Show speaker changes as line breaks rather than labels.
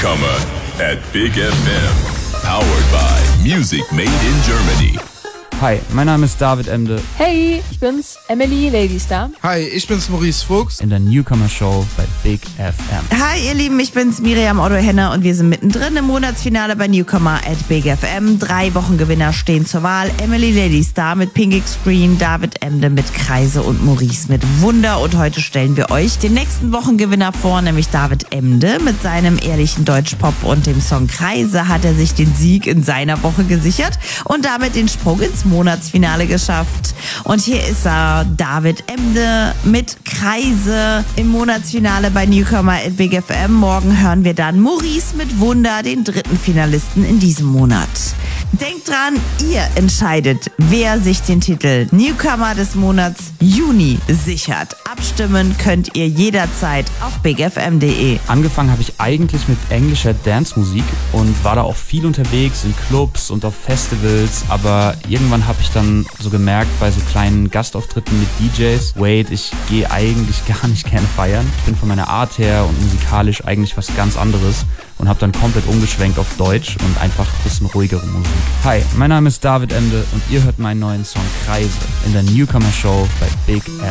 Newcomer at Big FM. Powered by Music Made in Germany.
Hi, mein Name ist David Emde.
Hey, ich bin's, Emily Ladystar.
Hi, ich bin's Maurice Fuchs.
In der Newcomer Show bei Big FM.
Hi ihr Lieben, ich bin's Miriam Otto-Henner und wir sind mittendrin im Monatsfinale bei Newcomer at Big FM. 3 Wochengewinner stehen zur Wahl. Emily Ladystar mit Pink Screen, David Emde mit Kreise und Maurice mit Wunder. Und heute stellen wir euch den nächsten Wochengewinner vor, nämlich David Emde. Mit seinem ehrlichen Deutschpop und dem Song Kreise hat er sich den Sieg in seiner Woche gesichert und damit den Sprung ins Monatsfinale geschafft. Und hier ist er, David Emde mit Kreise im Monatsfinale bei Newcomer at Big FM. Morgen hören wir dann Maurice mit Wunder, den 3. Finalisten in diesem Monat. Denkt dran, ihr entscheidet, wer sich den Titel Newcomer des Monats Juni sichert. Abstimmen könnt ihr jederzeit auf bigfm.de.
Angefangen habe ich eigentlich mit englischer Dance-Musik und war da auch viel unterwegs in Clubs und auf Festivals, aber irgendwann habe ich dann so gemerkt bei so kleinen Gastauftritten mit DJs, wait, ich gehe eigentlich gar nicht gerne feiern. Ich bin von meiner Art her und musikalisch eigentlich was ganz anderes und habe dann komplett umgeschwenkt auf Deutsch und einfach ein bisschen ruhigere Musik. Hi, mein Name ist David Emde und ihr hört meinen neuen Song Kreise in der Newcomer Show bei Big FM.